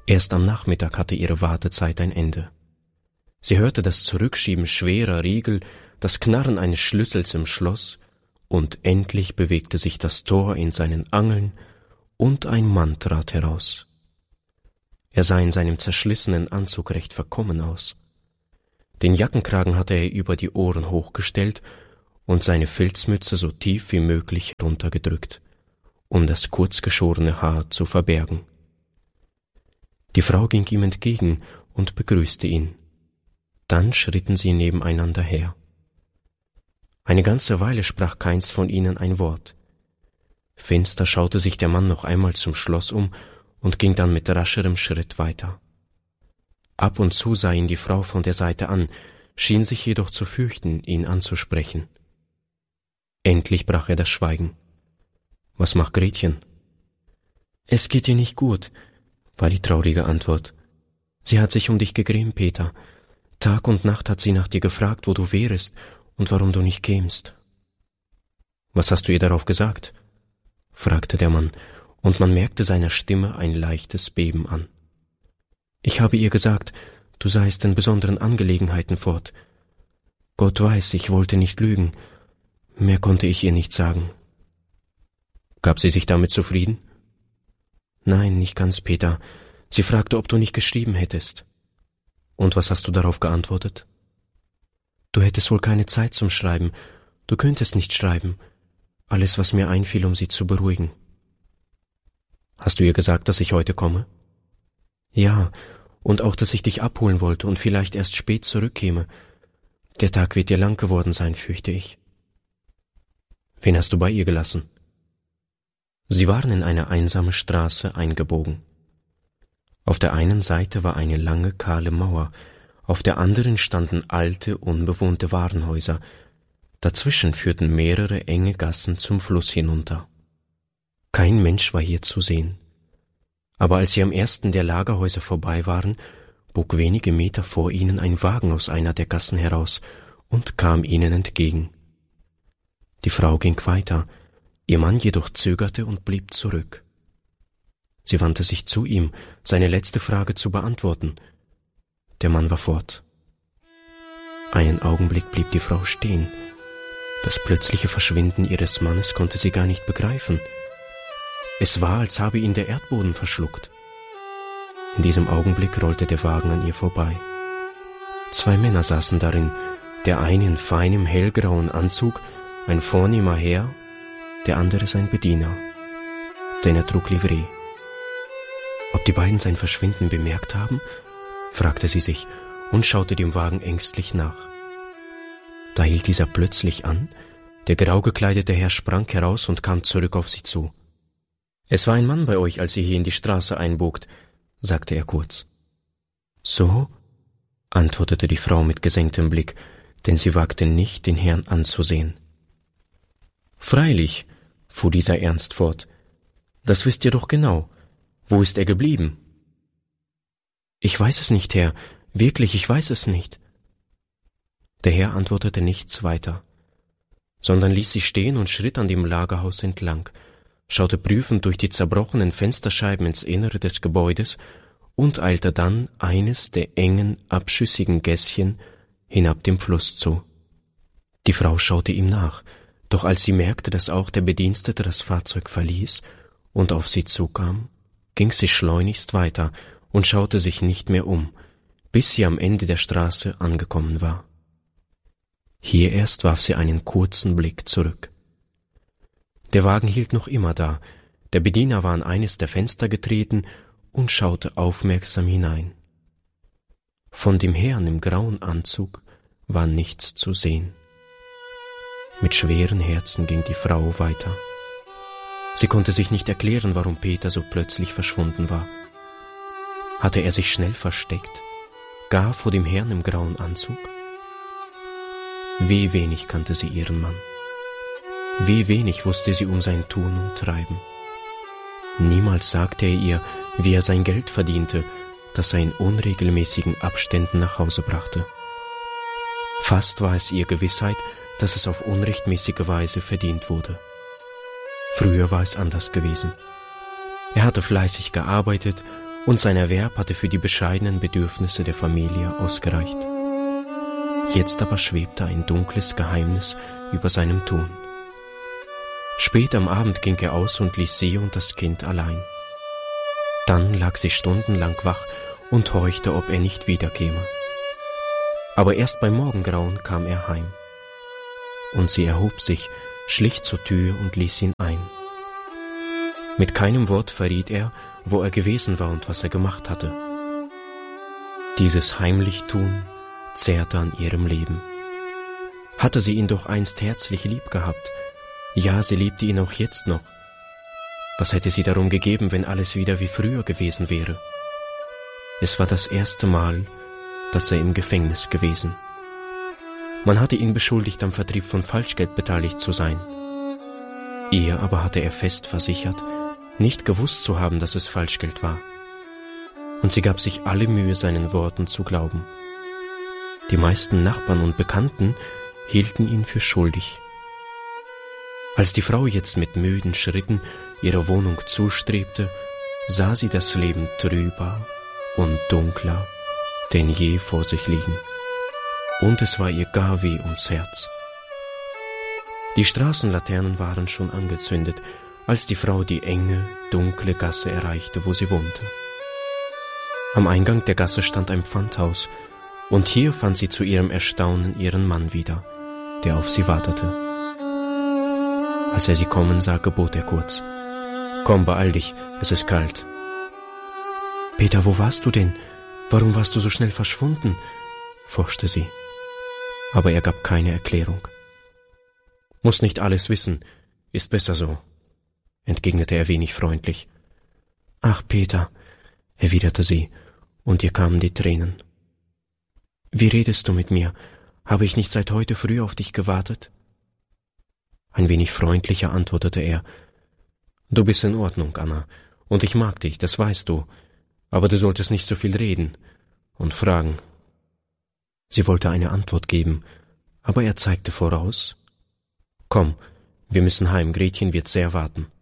Erst am Nachmittag hatte ihre Wartezeit ein Ende. Sie hörte das Zurückschieben schwerer Riegel, das Knarren eines Schlüssels im Schloss, und endlich bewegte sich das Tor in seinen Angeln, und ein Mann trat heraus. Er sah in seinem zerschlissenen Anzug recht verkommen aus. Den Jackenkragen hatte er über die Ohren hochgestellt und seine Filzmütze so tief wie möglich runtergedrückt, um das kurzgeschorene Haar zu verbergen. Die Frau ging ihm entgegen und begrüßte ihn. Dann schritten sie nebeneinander her. Eine ganze Weile sprach keins von ihnen ein Wort. Finster schaute sich der Mann noch einmal zum Schloss um und ging dann mit rascherem Schritt weiter. Ab und zu sah ihn die Frau von der Seite an, schien sich jedoch zu fürchten, ihn anzusprechen. Endlich brach er das Schweigen. »Was macht Gretchen?« »Es geht ihr nicht gut«, war die traurige Antwort. »Sie hat sich um dich gegrämt, Peter. Tag und Nacht hat sie nach dir gefragt, wo du wärest und warum du nicht kämst.« »Was hast du ihr darauf gesagt?« fragte der Mann, und man merkte seiner Stimme ein leichtes Beben an. »Ich habe ihr gesagt, du seiest in besonderen Angelegenheiten fort. Gott weiß, ich wollte nicht lügen. Mehr konnte ich ihr nicht sagen.« »Gab sie sich damit zufrieden?« »Nein, nicht ganz, Peter. Sie fragte, ob du nicht geschrieben hättest.« »Und was hast du darauf geantwortet?« »Du hättest wohl keine Zeit zum Schreiben. Du könntest nicht schreiben. Alles, was mir einfiel, um sie zu beruhigen.« »Hast du ihr gesagt, dass ich heute komme?« »Ja, und auch, dass ich dich abholen wollte und vielleicht erst spät zurückkäme. Der Tag wird dir lang geworden sein, fürchte ich.« »Wen hast du bei ihr gelassen?« Sie waren in eine einsame Straße eingebogen. Auf der einen Seite war eine lange, kahle Mauer, auf der anderen standen alte, unbewohnte Warenhäuser. Dazwischen führten mehrere enge Gassen zum Fluss hinunter. Kein Mensch war hier zu sehen. Aber als sie am ersten der Lagerhäuser vorbei waren, bog wenige Meter vor ihnen ein Wagen aus einer der Gassen heraus und kam ihnen entgegen. Die Frau ging weiter, ihr Mann jedoch zögerte und blieb zurück. Sie wandte sich zu ihm, seine letzte Frage zu beantworten. Der Mann war fort. Einen Augenblick blieb die Frau stehen. Das plötzliche Verschwinden ihres Mannes konnte sie gar nicht begreifen. Es war, als habe ihn der Erdboden verschluckt. In diesem Augenblick rollte der Wagen an ihr vorbei. 2 Männer saßen darin, der eine in feinem hellgrauen Anzug, ein vornehmer Herr, der andere sein Bediener, denn er trug Livree. Ob die beiden sein Verschwinden bemerkt haben, fragte sie sich und schaute dem Wagen ängstlich nach. Da hielt dieser plötzlich an, der grau gekleidete Herr sprang heraus und kam zurück auf sie zu. »Es war ein Mann bei euch, als ihr hier in die Straße einbogt«, sagte er kurz. »So?«, antwortete die Frau mit gesenktem Blick, denn sie wagte nicht, den Herrn anzusehen. »Freilich«, fuhr dieser ernst fort, »das wisst ihr doch genau. Wo ist er geblieben?« »Ich weiß es nicht, Herr, wirklich, ich weiß es nicht.« Der Herr antwortete nichts weiter, sondern ließ sie stehen und schritt an dem Lagerhaus entlang, schaute prüfend durch die zerbrochenen Fensterscheiben ins Innere des Gebäudes und eilte dann eines der engen, abschüssigen Gässchen hinab dem Fluss zu. Die Frau schaute ihm nach, doch als sie merkte, dass auch der Bedienstete das Fahrzeug verließ und auf sie zukam, ging sie schleunigst weiter und schaute sich nicht mehr um, bis sie am Ende der Straße angekommen war. Hier erst warf sie einen kurzen Blick zurück. Der Wagen hielt noch immer da, der Bediener war an eines der Fenster getreten und schaute aufmerksam hinein. Von dem Herrn im grauen Anzug war nichts zu sehen. Mit schweren Herzen ging die Frau weiter. Sie konnte sich nicht erklären, warum Peter so plötzlich verschwunden war. Hatte er sich schnell versteckt, gar vor dem Herrn im grauen Anzug? Wie wenig kannte sie ihren Mann. Wie wenig wusste sie um sein Tun und Treiben. Niemals sagte er ihr, wie er sein Geld verdiente, das er in unregelmäßigen Abständen nach Hause brachte. Fast war es ihr Gewissheit, dass es auf unrechtmäßige Weise verdient wurde. Früher war es anders gewesen. Er hatte fleißig gearbeitet und sein Erwerb hatte für die bescheidenen Bedürfnisse der Familie ausgereicht. Jetzt aber schwebte ein dunkles Geheimnis über seinem Tun. Spät am Abend ging er aus und ließ sie und das Kind allein. Dann lag sie stundenlang wach und horchte, ob er nicht wiederkäme. Aber erst beim Morgengrauen kam er heim. Und sie erhob sich, schlich zur Tür und ließ ihn ein. Mit keinem Wort verriet er, wo er gewesen war und was er gemacht hatte. Dieses Heimlichtun zehrte an ihrem Leben. Hatte sie ihn doch einst herzlich lieb gehabt, ja, sie liebte ihn auch jetzt noch. Was hätte sie darum gegeben, wenn alles wieder wie früher gewesen wäre? Es war das erste Mal, dass er im Gefängnis gewesen. Man hatte ihn beschuldigt, am Vertrieb von Falschgeld beteiligt zu sein. Ihr aber hatte er fest versichert, nicht gewusst zu haben, dass es Falschgeld war. Und sie gab sich alle Mühe, seinen Worten zu glauben. Die meisten Nachbarn und Bekannten hielten ihn für schuldig. Als die Frau jetzt mit müden Schritten ihrer Wohnung zustrebte, sah sie das Leben trüber und dunkler denn je vor sich liegen. Und es war ihr gar weh ums Herz. Die Straßenlaternen waren schon angezündet, als die Frau die enge, dunkle Gasse erreichte, wo sie wohnte. Am Eingang der Gasse stand ein Pfandhaus, und hier fand sie zu ihrem Erstaunen ihren Mann wieder, der auf sie wartete. Als er sie kommen sah, gebot er kurz: »Komm, beeil dich, es ist kalt.« »Peter, wo warst du denn? Warum warst du so schnell verschwunden?« forschte sie. Aber er gab keine Erklärung. »Muss nicht alles wissen, ist besser so«, entgegnete er wenig freundlich. »Ach, Peter«, erwiderte sie, und ihr kamen die Tränen. »Wie redest du mit mir? Habe ich nicht seit heute früh auf dich gewartet?« Ein wenig freundlicher antwortete er: »Du bist in Ordnung, Anna, und ich mag dich, das weißt du, aber du solltest nicht so viel reden und fragen.« Sie wollte eine Antwort geben, aber er zeigte voraus: »Komm, wir müssen heim, Gretchen wird sehr warten.«